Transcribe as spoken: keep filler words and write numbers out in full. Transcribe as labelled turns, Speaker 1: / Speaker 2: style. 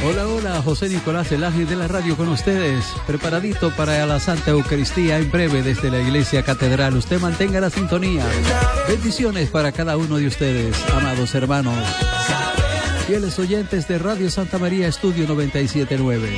Speaker 1: Hola, hola, José Nicolás, el ángel de la radio con ustedes, preparadito para la Santa Eucaristía en breve desde la Iglesia Catedral. Usted mantenga la sintonía. Bendiciones para cada uno de ustedes, amados hermanos, fieles oyentes de Radio Santa María Estudio noventa y siete punto nueve.